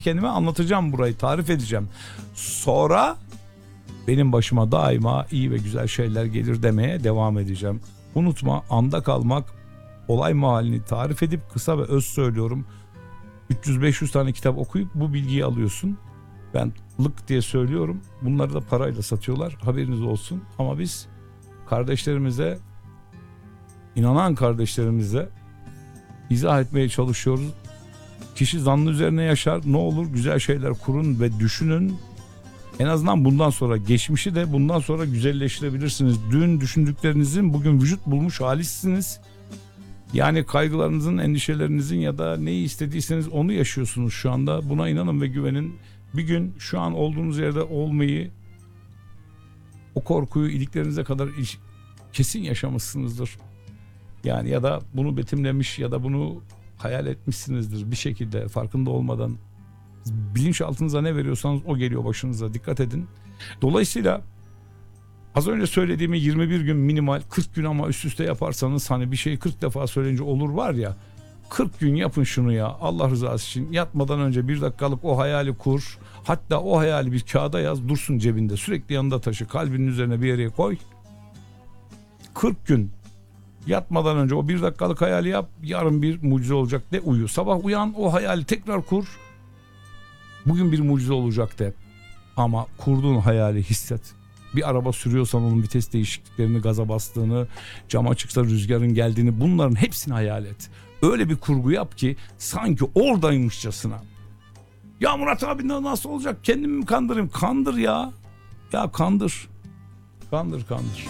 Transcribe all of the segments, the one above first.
kendime anlatacağım burayı, tarif edeceğim. Sonra benim başıma daima iyi ve güzel şeyler gelir demeye devam edeceğim. Unutma, anda kalmak, olay mahallini tarif edip kısa ve öz söylüyorum. 300-500 tane kitap okuyup bu bilgiyi alıyorsun. Ben lık diye söylüyorum. Bunları da parayla satıyorlar. Haberiniz olsun. Ama biz kardeşlerimize, inanan kardeşlerimize izah etmeye çalışıyoruz. Kişi zannı üzerine yaşar. Ne olur güzel şeyler kurun ve düşünün. En azından bundan sonra, geçmişi de bundan sonra güzelleştirebilirsiniz. Dün düşündüklerinizin bugün vücut bulmuş halisiniz. Yani kaygılarınızın, endişelerinizin ya da neyi istediyseniz onu yaşıyorsunuz şu anda. Buna inanın ve güvenin. Bir gün şu an olduğunuz yerde olmayı, o korkuyu iliklerinize kadar kesin yaşamışsınızdır. Yani ya da bunu betimlemiş ya da bunu hayal etmişsinizdir bir şekilde farkında olmadan. Bilinçaltınıza ne veriyorsanız o geliyor başınıza, dikkat edin. Dolayısıyla az önce söylediğimi 21 gün minimal, 40 gün ama üst üste yaparsanız, hani bir şeyi 40 defa söyleyince olur var ya, 40 gün yapın şunu ya, Allah rızası için. Yatmadan önce 1 dakikalık o hayali kur. Hatta o hayali bir kağıda yaz, dursun cebinde, sürekli yanında taşı, kalbinin üzerine bir yere koy. 40 gün yatmadan önce o 1 dakikalık hayali yap, yarın bir mucize olacak de, uyu. Sabah uyan, o hayali tekrar kur. Bugün bir mucize olacak de. Ama kurduğun hayali hisset. Bir araba sürüyorsan onun vites değişikliklerini, gaza bastığını, cama çıksa rüzgarın geldiğini, bunların hepsini hayal et. Öyle bir kurgu yap ki sanki oradaymışçasına. Ya Murat abi nasıl olacak? Kendimi mi kandırayım? Kandır ya. Ya kandır. Kandır.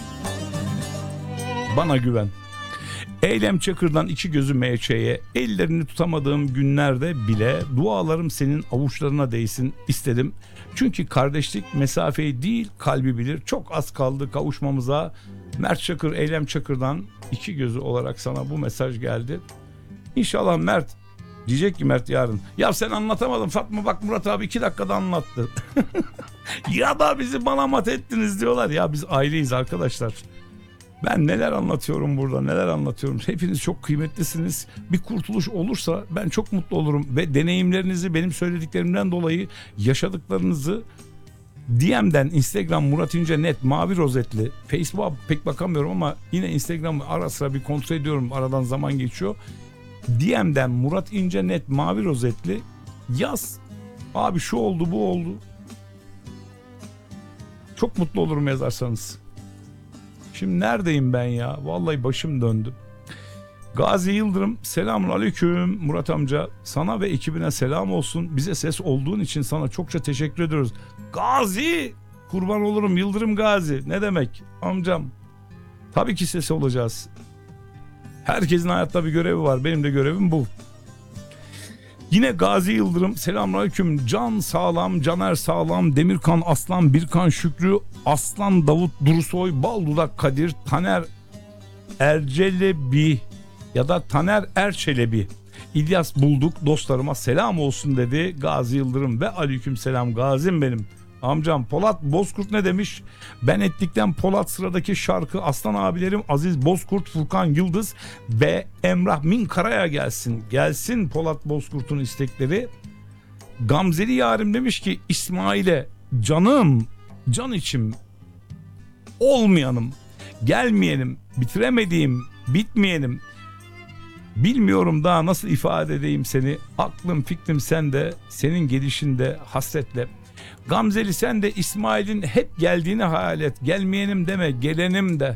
Bana güven. Eylem Çakır'dan 2 gözü MÇ'ye, ellerini tutamadığım günlerde bile dualarım senin avuçlarına değsin istedim. Çünkü kardeşlik mesafeyi değil kalbi bilir. Çok az kaldı kavuşmamıza. Mert Çakır, Eylem Çakır'dan 2 gözü olarak sana bu mesaj geldi. İnşallah Mert, diyecek ki Mert yarın, ya sen anlatamadın Fatma, bak Murat abi 2 dakikada anlattı. Ya da bizi malamat ettiniz diyorlar. Ya biz aileyiz arkadaşlar. Ben neler anlatıyorum burada, neler anlatıyorum. Hepiniz çok kıymetlisiniz. Bir kurtuluş olursa ben çok mutlu olurum. Ve deneyimlerinizi, benim söylediklerimden dolayı yaşadıklarınızı DM'den, Instagram Murat İnce Net, mavi rozetli. Facebook'a pek bakamıyorum ama yine Instagram'ı ara sıra bir kontrol ediyorum. Aradan zaman geçiyor. DM'den Murat İnce Net, mavi rozetli yaz. Abi şu oldu, bu oldu. Çok mutlu olurum yazarsanız. Şimdi neredeyim ben ya? Vallahi başım döndü. Gazi Yıldırım, selamun aleyküm Murat amca. Sana ve ekibine selam olsun. Bize ses olduğun için sana çokça teşekkür ediyoruz. Gazi! Kurban olurum Yıldırım Gazi. Ne demek amcam? Tabii ki ses olacağız. Herkesin hayatta bir görevi var. Benim de görevim bu. Yine Gazi Yıldırım, selamünaleyküm. Can Sağlam, Caner Sağlam, Demirkan Aslan, Birkan Şükrü, Aslan Davut Durusoy, Baldudak Kadir, Taner Ercelebi ya da Taner Erçelebi, İlyas Bulduk dostlarıma selam olsun dedi Gazi Yıldırım. Ve aleyküm selam Gazim benim. Amcam Polat Bozkurt ne demiş? Ben ettikten Polat sıradaki şarkı Aslan abilerim Aziz Bozkurt, Furkan Yıldız ve Emrah Min Kara'ya gelsin. Gelsin Polat Bozkurt'un istekleri. Gamzeli yarim demiş ki İsmail'e canım, can içim, olmayanım, gelmeyenim, bitiremediğim, bitmeyenim. Bilmiyorum daha nasıl ifade edeyim seni. Aklım fikrim sende, senin gelişinde hasretle. Gamzeli sen de İsmail'in hep geldiğini hayal et. Gelmeyenim deme, gelenim de.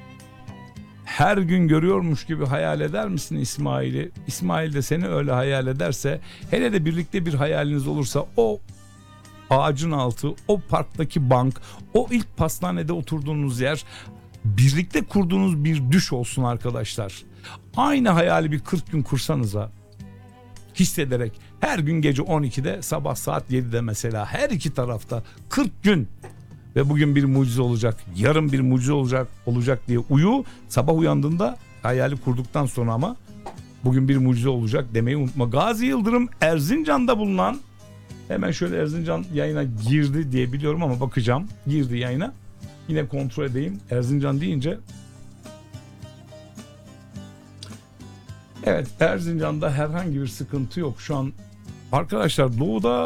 Her gün görüyormuş gibi hayal eder misin İsmail'i? İsmail de seni öyle hayal ederse, hele de birlikte bir hayaliniz olursa, o ağacın altı, o parktaki bank, o ilk pastanede oturduğunuz yer, birlikte kurduğunuz bir düş olsun arkadaşlar. Aynı hayali bir 40 gün kursanıza, hissederek her gün gece 12'de, sabah saat 7'de mesela, her iki tarafta 40 gün ve bugün bir mucize olacak, yarın bir mucize olacak diye uyu. Sabah uyandığında hayali kurduktan sonra ama bugün bir mucize olacak demeyi unutma. Gazi Yıldırım Erzincan'da bulunan, hemen şöyle Erzincan yayına girdi diye biliyorum ama bakacağım, girdi yayına, yine kontrol edeyim. Erzincan deyince evet, Erzincan'da herhangi bir sıkıntı yok şu an arkadaşlar. Doğuda